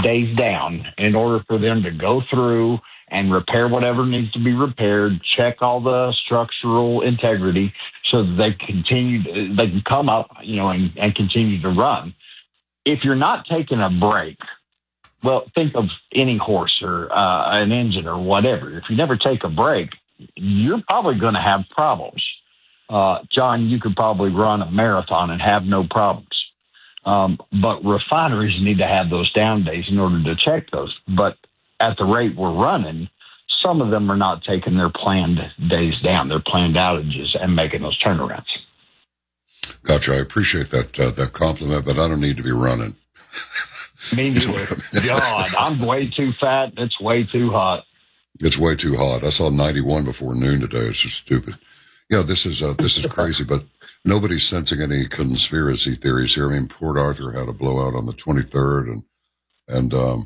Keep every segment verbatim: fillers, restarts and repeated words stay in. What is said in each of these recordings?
days down in order for them to go through and repair whatever needs to be repaired, check all the structural integrity so that they continue, they can come up, you know, and, and continue to run. If you're not taking a break, well, think of any horse or uh, an engine or whatever. If you never take a break, you're probably going to have problems. Uh, John, you could probably run a marathon and have no problems. Um, but refineries need to have those down days in order to check those. But at the rate we're running, some of them are not taking their planned days down, their planned outages, and making those turnarounds. Gotcha. I appreciate that uh, that compliment, but I don't need to be running. Me neither. God, I'm way too fat. It's way too hot. It's way too hot. I saw ninety-one before noon today. It's just stupid. Yeah, this is uh, this is crazy, but nobody's sensing any conspiracy theories here. I mean, Port Arthur had a blowout on the twenty-third, and and um,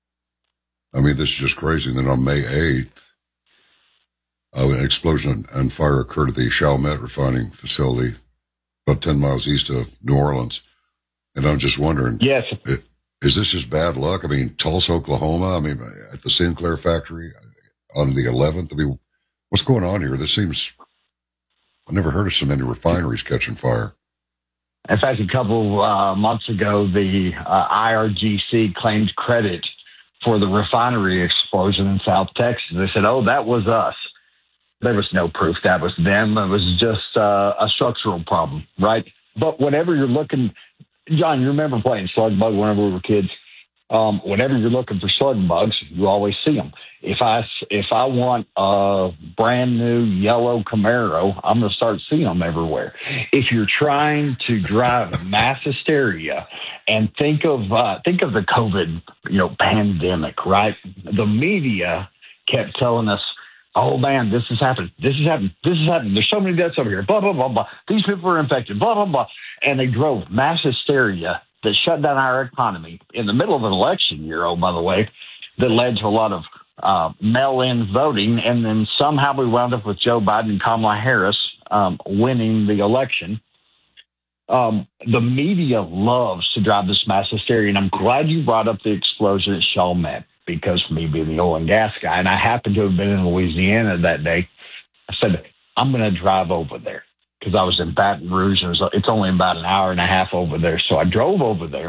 I mean, this is just crazy. And then on May eighth, uh, an explosion and fire occurred at the Chalmette refining facility, about ten miles east of New Orleans. And I'm just wondering, yes, it, is this just bad luck? I mean, Tulsa, Oklahoma. I mean, at the Sinclair factory on the eleventh. I mean, what's going on here? This seems. I've never heard of so many refineries catching fire. In fact, a couple uh, months ago, the uh, I R G C claimed credit for the refinery explosion in South Texas. They said, oh, that was us. There was no proof that was them. It was just uh, a structural problem, right? But whenever you're looking, John, you remember playing slug bug whenever we were kids? Um, whenever you're looking for slug bugs, you always see them. If I, if I want a brand new yellow Camaro, I'm going to start seeing them everywhere. If you're trying to drive mass hysteria and think of, uh, think of the COVID, you know, pandemic, right? The media kept telling us, oh man, this is happening. This is happening. This is happening. There's so many deaths over here. Blah, blah, blah, blah. These people are infected. Blah, blah, blah. And they drove mass hysteria that shut down our economy in the middle of an election year, oh, by the way, that led to a lot of uh, mail-in voting. And then somehow we wound up with Joe Biden and Kamala Harris um, winning the election. Um, the media loves to drive this mass hysteria. And I'm glad you brought up the explosion at Chalmette, because me being the oil and gas guy, and I happened to have been in Louisiana that day, I said, I'm going to drive over there. Because I was in Baton Rouge, and it was, it's only about an hour and a half over there. So I drove over there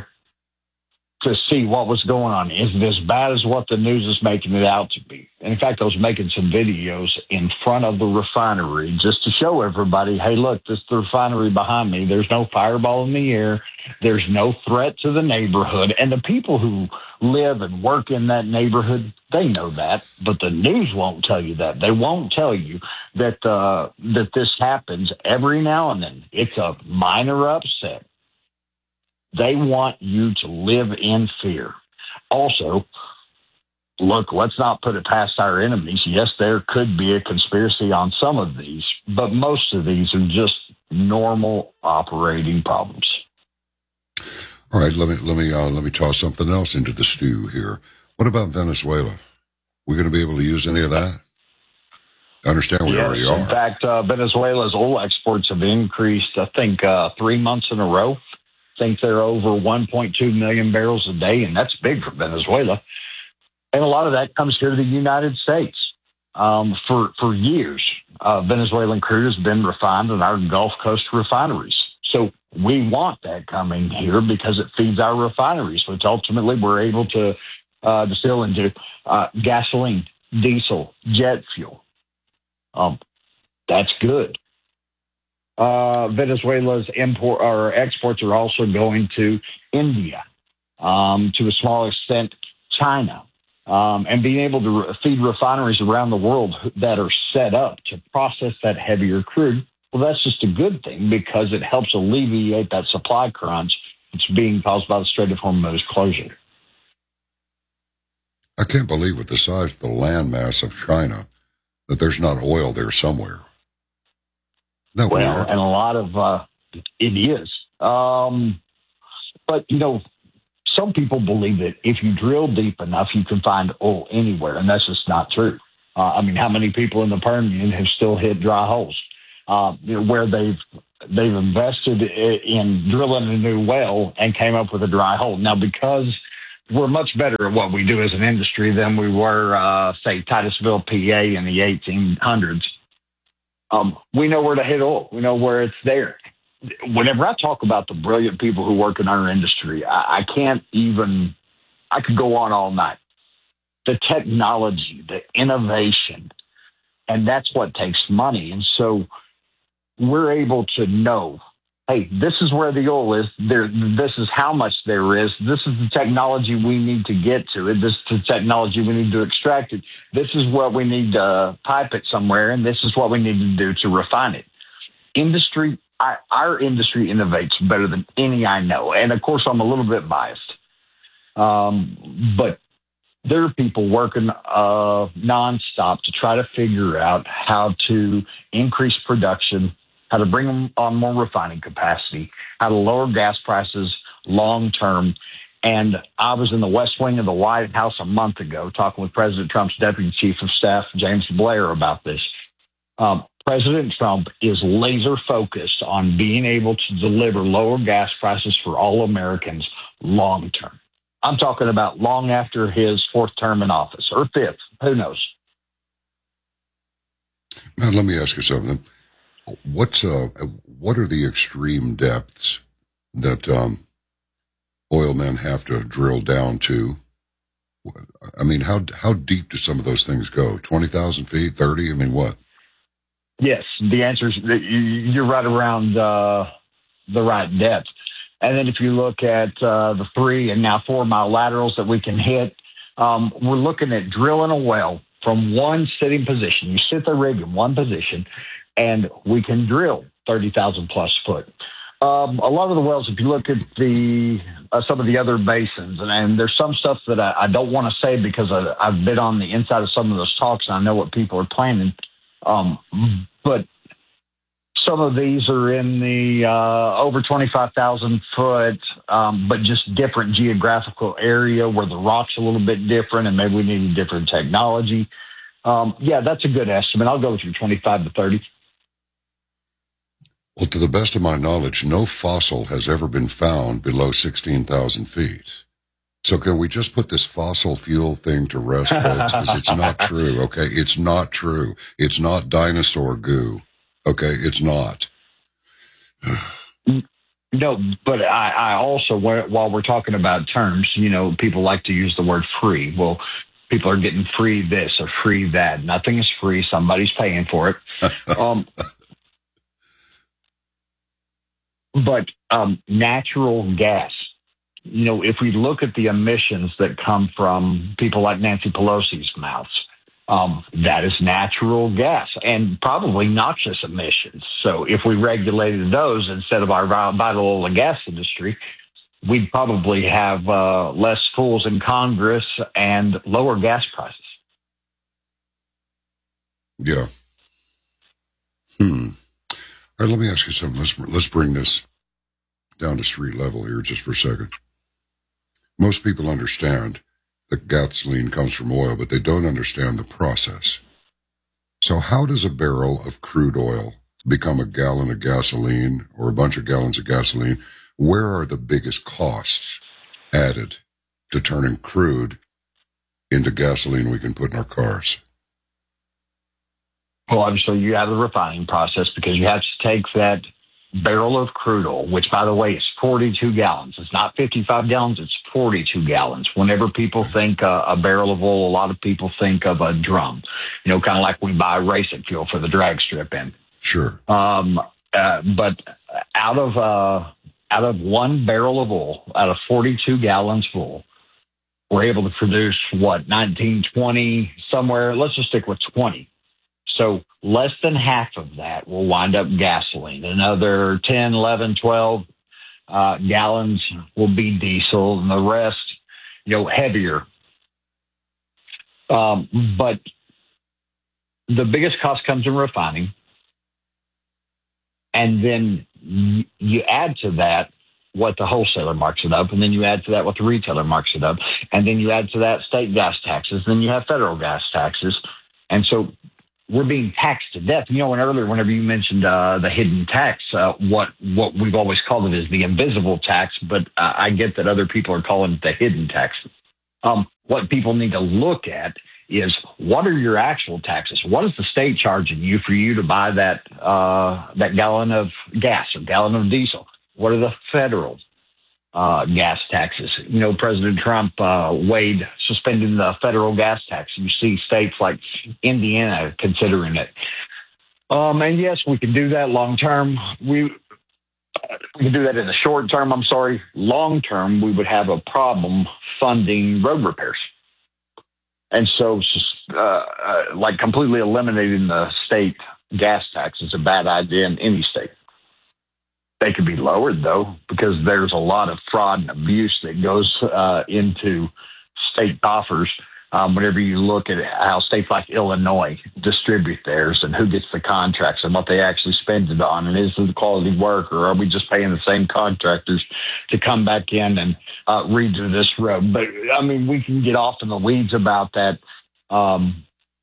to see what was going on. Is it as bad as what the news is making it out to be? And in fact, I was making some videos in front of the refinery just to show everybody, hey, look, this is the refinery behind me. There's no fireball in the air. There's no threat to the neighborhood. And the people who live and work in that neighborhood, they know that, but the news won't tell you that. They won't tell you that uh, that this happens every now and then. It's a minor upset. They want you to live in fear. Also, look, let's not put it past our enemies. Yes, there could be a conspiracy on some of these, but most of these are just normal operating problems. All right, let me let me uh, let me toss something else into the stew here. What about Venezuela? We're going to be able to use any of that? I understand we yes, already are. In fact, uh, Venezuela's oil exports have increased, I think, uh, three months in a row. I think they're over one point two million barrels a day, and that's big for Venezuela. And a lot of that comes here to the United States. Um, for, for years, uh, Venezuelan crude has been refined in our Gulf Coast refineries. So we want that coming here because it feeds our refineries, which ultimately we're able to uh, distill into uh, gasoline, diesel, jet fuel. Um, that's good. Uh, Venezuela's import or exports are also going to India, um, to a small extent, China, um, and being able to re- feed refineries around the world that are set up to process that heavier crude. Well, that's just a good thing because it helps alleviate that supply crunch that's being caused by the Strait of Hormuz closure. I can't believe with the size of the landmass of China that there's not oil there somewhere. That well, weird? And a lot of uh, it is. Um, but, you know, some people believe that if you drill deep enough, you can find oil anywhere, and that's just not true. Uh, I mean, how many people in the Permian have still hit dry holes uh, you know, where they've they've invested in drilling a new well and came up with a dry hole? Now, because we're much better at what we do as an industry than we were, uh, say, Titusville, P A in the eighteen hundreds. Um, we know where to hit oil. We know where it's there. Whenever I talk about the brilliant people who work in our industry, I, I can't even, I could go on all night. The technology, the innovation, and that's what takes money. And so we're able to know, hey, this is where the oil is. There, this is how much there is. This is the technology we need to get to it. This is the technology we need to extract it. This is what we need to pipe it somewhere, and this is what we need to do to refine it. Industry, I, our industry innovates better than any I know. And, of course, I'm a little bit biased. Um, but there are people working uh, nonstop to try to figure out how to increase production, how to bring them on more refining capacity, how to lower gas prices long term. And I was in the West Wing of the White House a month ago talking with President Trump's Deputy Chief of Staff, James Blair, about this. Um, President Trump is laser focused on being able to deliver lower gas prices for all Americans long term. I'm talking about long after his fourth term in office, or fifth, who knows? Now, let me ask you something. What's uh, what are the extreme depths that um, oil men have to drill down to? I mean, how how deep do some of those things go? twenty thousand feet, thirty? I mean, what? Yes, the answer is that you're right around uh, the right depth. And then if you look at uh, the three and now four mile laterals that we can hit, um, we're looking at drilling a well from one sitting position. You sit the rig in one position, and we can drill thirty thousand plus foot. Um, a lot of the wells, if you look at the uh, some of the other basins, and, and there's some stuff that I, I don't want to say because I, I've been on the inside of some of those talks, and I know what people are planning. Um, but some of these are in the uh, over twenty-five thousand foot, um, but just different geographical area where the rock's a little bit different, and maybe we need a different technology. Um, yeah, that's a good estimate. I'll go with your twenty-five to thirty. Well, to the best of my knowledge, no fossil has ever been found below sixteen thousand feet. So can we just put this fossil fuel thing to rest, folks? Because it's not true, okay? It's not true. It's not dinosaur goo, okay? It's not. No, but I, I also, while we're talking about terms, you know, people like to use the word free. Well, people are getting free this or free that. Nothing is free. Somebody's paying for it. um, but um, natural gas. You know, if we look at the emissions that come from people like Nancy Pelosi's mouths, um, that is natural gas and probably noxious emissions. So if we regulated those instead of our vital oil and gas industry, we'd probably have uh, less fools in Congress and lower gas prices. Yeah. Hmm. All right, let me ask you something. Let's, let's bring this down to street level here just for a second. Most people understand that gasoline comes from oil, but they don't understand the process. So how does a barrel of crude oil become a gallon of gasoline or a bunch of gallons of gasoline? Where are the biggest costs added to turning crude into gasoline we can put in our cars? Well, obviously, you have the refining process because you have to take that barrel of crude oil, which, by the way, is forty-two gallons. It's not fifty-five gallons. It's forty-two gallons. Whenever people think uh, a barrel of oil, a lot of people think of a drum, you know, kind of like we buy racing fuel for the drag strip in. Sure. Um, uh, but out of uh, out of one barrel of oil, out of forty-two gallons full, we're able to produce, what, nineteen, twenty, somewhere. Let's just stick with twenty. So less than half of that will wind up gasoline. Another ten, eleven, twelve uh, gallons will be diesel, and the rest, you know, heavier. Um, but the biggest cost comes in refining. And then y- you add to that what the wholesaler marks it up, and then you add to that what the retailer marks it up, and then you add to that state gas taxes, then you have federal gas taxes. And so we're being taxed to death. You know, and earlier, whenever you mentioned uh, the hidden tax, uh, what what we've always called it is the invisible tax, but uh, I get that other people are calling it the hidden tax. Um, what people need to look at is what are your actual taxes? What is the state charging you for you to buy that uh, that gallon of gas or gallon of diesel? What are the federal uh, gas taxes? You know, President Trump uh, weighed suspending the federal gas tax. You see states like Indiana considering it. Um, and yes, we can do that long term. We, we can do that in the short term. I'm sorry. Long term, we would have a problem funding road repairs. And so, uh, uh, like completely eliminating the state gas tax is a bad idea in any state. They could be lowered, though, because there's a lot of fraud and abuse that goes uh, into state coffers. Um, whenever you look at how states like Illinois distribute theirs and who gets the contracts and what they actually spend it on, and is it quality work, or are we just paying the same contractors to come back in and uh, redo this road? But, I mean, we can get off in the weeds about that. Um,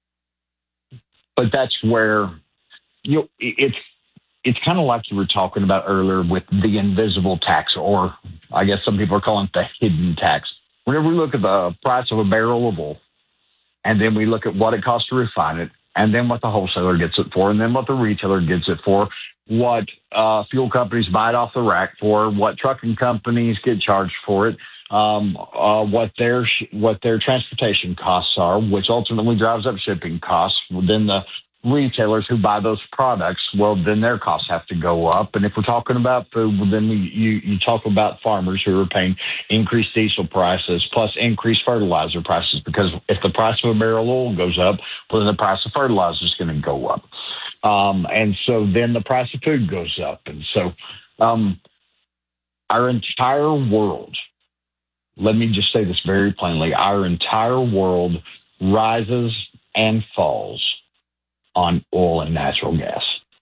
but that's where you know, it's it's kind of like you were talking about earlier with the invisible tax, or I guess some people are calling it the hidden tax. Whenever we look at the price of a barrel of oil, and then we look at what it costs to refine it, and then what the wholesaler gets it for, and then what the retailer gets it for, what uh, fuel companies buy it off the rack for, what trucking companies get charged for it, um, uh, what their what their transportation costs are, which ultimately drives up shipping costs. Then the retailers who buy those products, well, then their costs have to go up. And if we're talking about food, well, then you, you talk about farmers who are paying increased diesel prices plus increased fertilizer prices, because if the price of a barrel of oil goes up, well, then the price of fertilizer is going to go up. Um, and so then the price of food goes up. And so um, our entire world, let me just say this very plainly, our entire world rises and falls on oil and natural gas.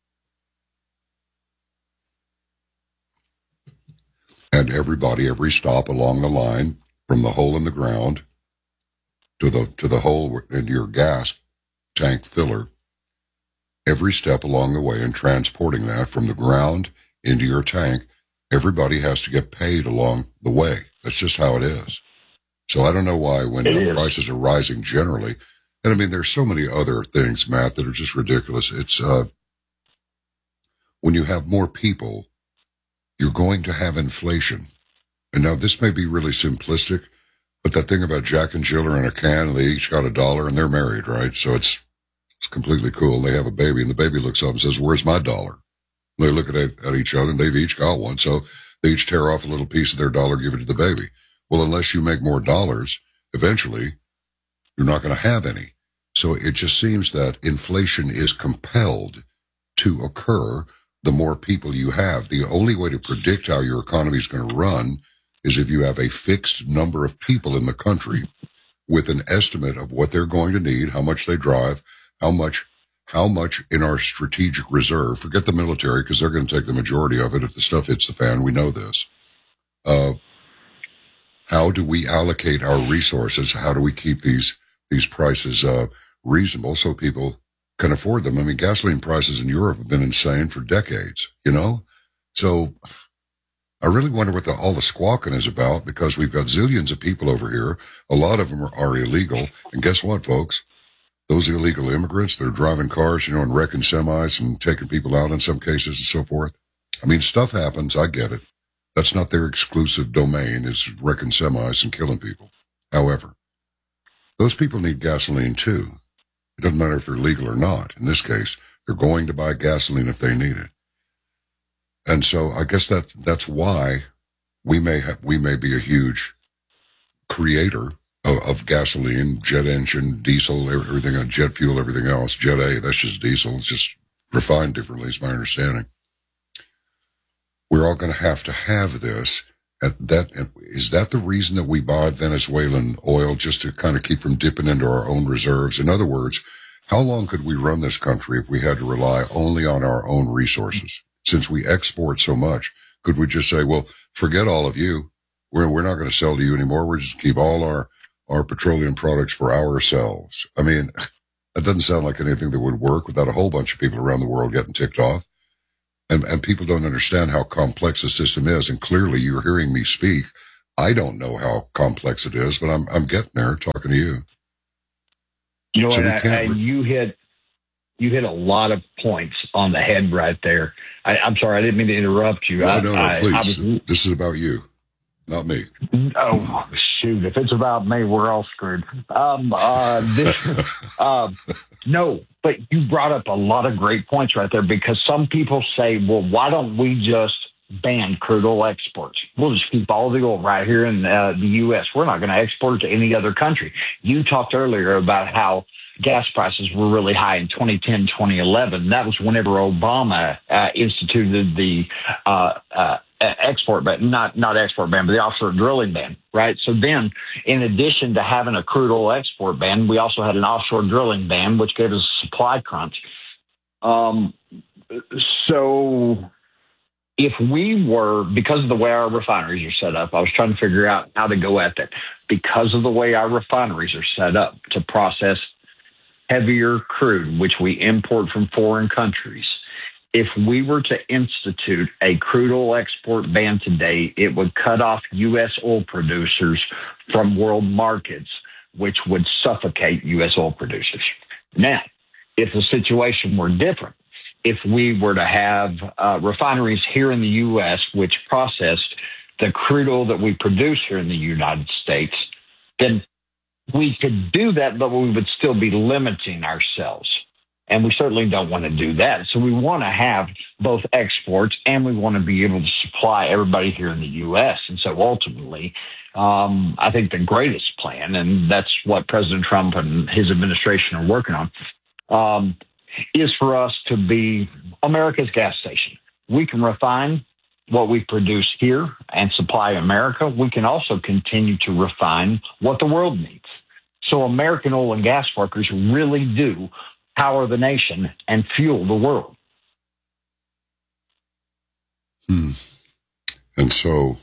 And everybody, every stop along the line, from the hole in the ground to the to the hole in your gas tank filler, every step along the way in transporting that from the ground into your tank, everybody has to get paid along the way. That's just how it is. So I don't know why when the prices are rising generally. And I mean, there's so many other things, Matt, that are just ridiculous. It's, uh, when you have more people, you're going to have inflation. And now this may be really simplistic, but that thing about Jack and Jill are in a can and they each got a dollar and they're married, right? So it's, it's completely cool. They have a baby and the baby looks up and says, "Where's my dollar?" And they look at it, at each other and they've each got one. So they each tear off a little piece of their dollar, give it to the baby. Well, unless you make more dollars, eventually you're not going to have any. So it just seems that inflation is compelled to occur the more people you have. The only way to predict how your economy is going to run is if you have a fixed number of people in the country with an estimate of what they're going to need, how much they drive, how much, how much in our strategic reserve. Forget the military, because they're going to take the majority of it if the stuff hits the fan. We know this. Uh, how do we allocate our resources? How do we keep these these prices uh, reasonable so people can afford them? I mean, gasoline prices in Europe have been insane for decades, you know? So I really wonder what the, all the squawking is about, because we've got zillions of people over here. A lot of them are, are illegal. And guess what, folks? Those illegal immigrants, they're driving cars, you know, and wrecking semis and taking people out in some cases and so forth. I mean, stuff happens. I get it. That's not their exclusive domain, is wrecking semis and killing people. However, those people need gasoline too. It doesn't matter if they're legal or not. In this case, they're going to buy gasoline if they need it. And so I guess that that's why we may have, we may be a huge creator of, of gasoline, jet engine, diesel, everything, jet fuel, everything else. Jet A, that's just diesel. It's just refined differently, is my understanding. We're all going to have to have this. At that, is that the reason that we buy Venezuelan oil, just to kind of keep from dipping into our own reserves? In other words, how long could we run this country if we had to rely only on our own resources? Since we export so much, could we just say, well, forget all of you. We're, we're not going to sell to you anymore. We're just keep all our, our petroleum products for ourselves. I mean, that doesn't sound like anything that would work without a whole bunch of people around the world getting ticked off. And, and people don't understand how complex the system is. And clearly you're hearing me speak I don't know how complex it is, but I'm I'm getting there talking to you. You know So what? we I, can't I, re- you hit you hit a lot of points on the head right there. I, I'm sorry, I didn't mean to interrupt you. No, I, no, no, I, please. I was, This is about you, not me. oh shoot! If it's about me, we're all screwed. Um, uh, this, uh, no, but you brought up a lot of great points right there because some people say, well, why don't we just ban crude oil exports? We'll just keep all the oil right here in uh, the U S. We're not going to export it to any other country. You talked earlier about how gas prices were really high in twenty ten, twenty eleven. That was whenever Obama uh, instituted the uh, uh, export ban, not not export ban, but the offshore drilling ban, right? So then, in addition to having a crude oil export ban, we also had an offshore drilling ban, which gave us a supply crunch. Um, so if we were, because of the way our refineries are set up, I was trying to figure out how to go at that. Because of the way our refineries are set up to process heavier crude, which we import from foreign countries, if we were to institute a crude oil export ban today, it would cut off U S oil producers from world markets, which would suffocate U S oil producers. Now, if the situation were different, if we were to have uh, refineries here in the U S which processed the crude oil that we produce here in the United States, then we could do that, but we would still be limiting ourselves. And we certainly don't want to do that. So we want to have both exports and we want to be able to supply everybody here in the U S. And so ultimately, um, I think the greatest plan, and that's what President Trump and his administration are working on, um, is for us to be America's gas station. We can refine what we produce here and supply America. We can also continue to refine what the world needs. So American oil and gas workers really do power the nation and fuel the world. Hmm. And so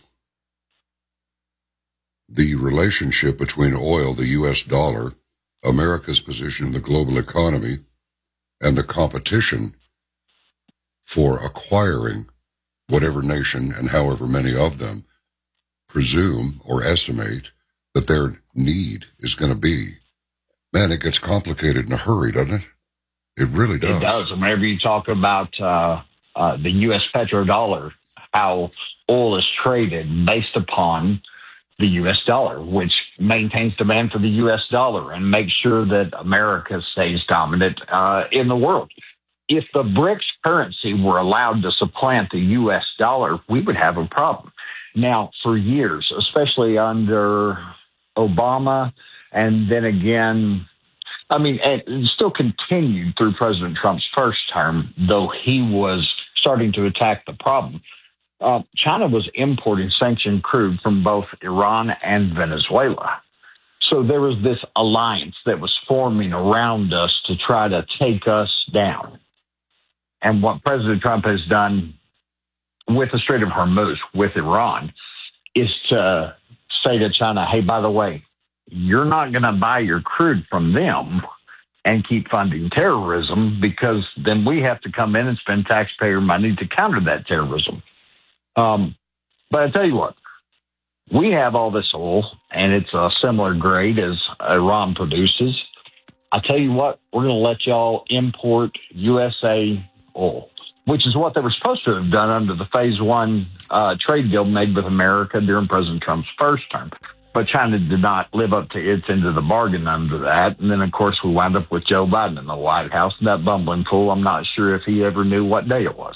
the relationship between oil, the U S dollar, America's position in the global economy, and the competition for acquiring whatever nation and however many of them presume or estimate that their need is going to be. Man, it gets complicated in a hurry, doesn't it? It really does. It does. And whenever you talk about uh, uh, the U S petrodollar, how oil is traded based upon the U S dollar, which maintains demand for the U S dollar and makes sure that America stays dominant uh, in the world. If the BRICS currency were allowed to supplant the U S dollar, we would have a problem. Now, for years, especially under Obama, and then again, I mean, it still continued through President Trump's first term, though he was starting to attack the problem. Uh, China was importing sanctioned crude from both Iran and Venezuela. So there was this alliance that was forming around us to try to take us down. And what President Trump has done with the Strait of Hormuz, with Iran, is to say to China, hey, by the way, you're not going to buy your crude from them and keep funding terrorism, because then we have to come in and spend taxpayer money to counter that terrorism. Um, but I tell you what, we have all this oil, and it's a similar grade as Iran produces. I tell you what, we're going to let y'all import U S A oil, which is what they were supposed to have done under the phase one uh, trade deal made with America during President Trump's first term. But China did not live up to its end of the bargain under that. And then, of course, we wound up with Joe Biden in the White House. And that bumbling fool, I'm not sure if he ever knew what day it was.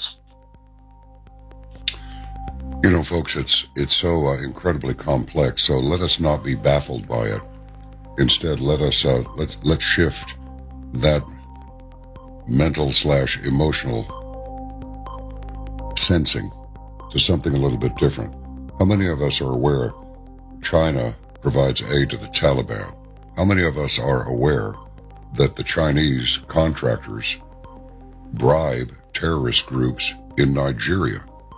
You know, folks, it's it's so uh, incredibly complex. So let us not be baffled by it. Instead, let us uh, let's let's shift that mental slash emotional sensing to something a little bit different. How many of us are aware China provides aid to the Taliban? How many of us are aware that the Chinese contractors bribe terrorist groups in Nigeria?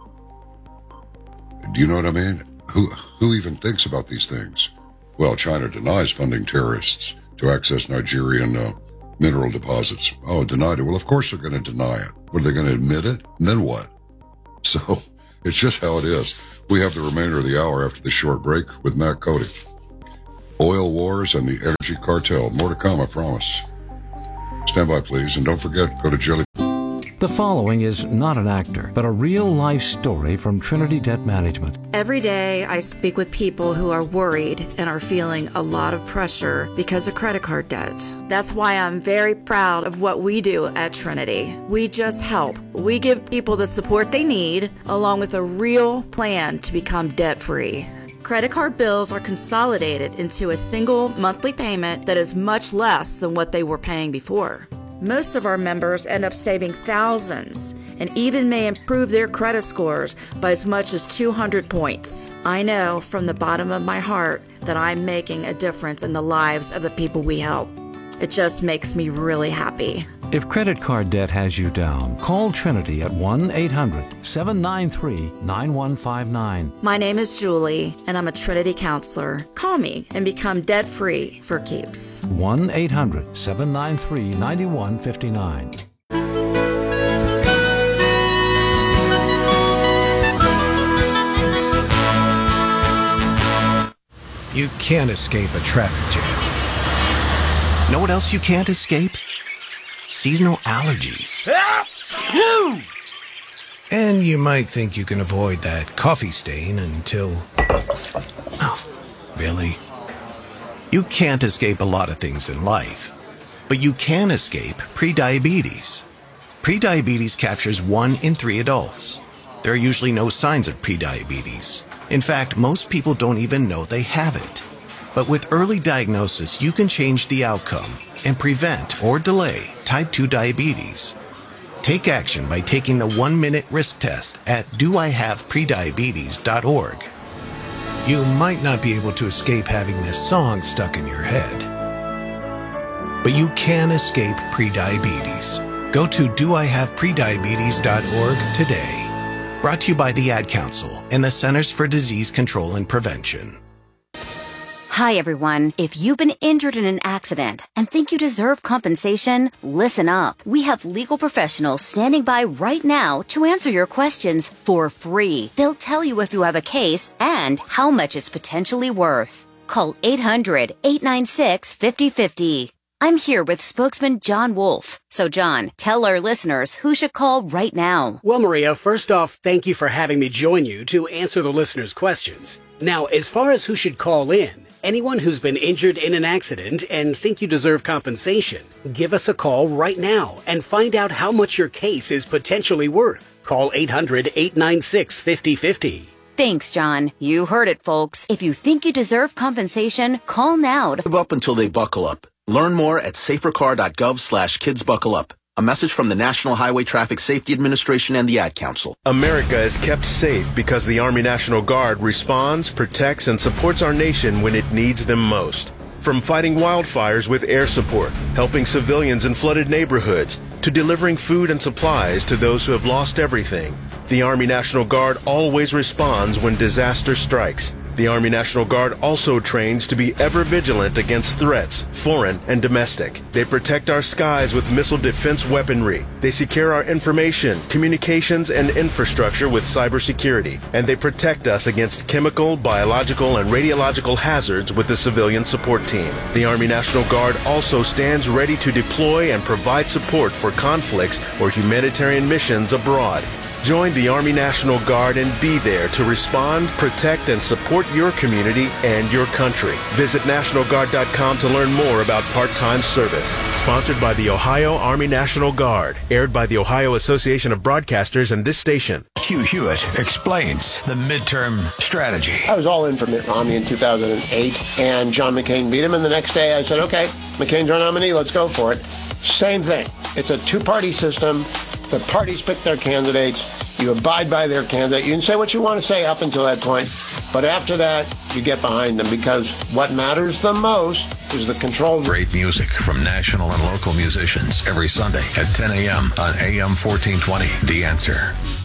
Do you know what I mean? Who who even thinks about these things? Well, China denies funding terrorists to access Nigerian uh, mineral deposits. Oh, denied it. Well, of course they're going to deny it. What, are they going to admit it? And then what? So it's just how it is. We have the remainder of the hour after the short break with Matt Cody. Oil wars and the energy cartel. More to come, I promise. Stand by, please, and don't forget, go to Jelly. The following is not an actor, but a real-life story from Trinity Debt Management. Every day I speak with people who are worried and are feeling a lot of pressure because of credit card debt. That's why I'm very proud of what we do at Trinity. We just help. We give people the support they need, along with a real plan to become debt-free. Credit card bills are consolidated into a single monthly payment that is much less than what they were paying before. Most of our members end up saving thousands and even may improve their credit scores by as much as two hundred points. I know from the bottom of my heart that I'm making a difference in the lives of the people we help. It just makes me really happy. If credit card debt has you down, call Trinity at one eight hundred seven nine three nine one five nine. My name is Julie, and I'm a Trinity counselor. Call me and become debt-free for keeps. one eight hundred seven nine three nine one five nine. You can't escape a traffic jam. Know what else you can't escape? Seasonal allergies. And you might think you can avoid that coffee stain until... Oh, really? You can't escape a lot of things in life, but you can escape prediabetes. Prediabetes captures one in three adults. There are usually no signs of prediabetes. In fact, most people don't even know they have it. But with early diagnosis, you can change the outcome and prevent or delay type two diabetes. Take action by taking the one-minute risk test at do I have prediabetes dot org. You might not be able to escape having this song stuck in your head, but you can escape prediabetes. Go to do I have prediabetes dot org today. Brought to you by the Ad Council and the Centers for Disease Control and Prevention. Hi, everyone. If you've been injured in an accident and think you deserve compensation, listen up. We have legal professionals standing by right now to answer your questions for free. They'll tell you if you have a case and how much it's potentially worth. Call eight hundred eight nine six five zero five zero. I'm here with spokesman John Wolf. So, John, tell our listeners who should call right now. Well, Maria, first off, thank you for having me join you to answer the listeners' questions. Now, as far as who should call in, anyone who's been injured in an accident and think you deserve compensation, give us a call right now and find out how much your case is potentially worth. Call eight hundred eight nine six five zero five zero. Thanks, John. You heard it, folks. If you think you deserve compensation, call now. To- up until they buckle up. Learn more at safercar.gov slash kids buckle up. A message from the National Highway Traffic Safety Administration and the Ad Council. America is kept safe because the Army National Guard responds, protects, and supports our nation when it needs them most. From fighting wildfires with air support, helping civilians in flooded neighborhoods, to delivering food and supplies to those who have lost everything, the Army National Guard always responds when disaster strikes. The Army National Guard also trains to be ever vigilant against threats, foreign and domestic. They protect our skies with missile defense weaponry. They secure our information, communications, and infrastructure with cybersecurity. And they protect us against chemical, biological, and radiological hazards with the civilian support team. The Army National Guard also stands ready to deploy and provide support for conflicts or humanitarian missions abroad. Join the Army National Guard and be there to respond, protect, and support your community and your country. Visit National Guard dot com to learn more about part-time service. Sponsored by the Ohio Army National Guard. Aired by the Ohio Association of Broadcasters and this station. Hugh Hewitt explains the midterm strategy. I was all in for Mitt Romney in two thousand eight, and John McCain beat him, and the next day I said, okay, McCain's our nominee, let's go for it. Same thing. It's a two-party system. The parties pick their candidates. You abide by their candidate. You can say what you want to say up until that point, but after that, you get behind them, because what matters the most is the control. Great music from national and local musicians every Sunday at ten a.m. on A M fourteen twenty. The Answer.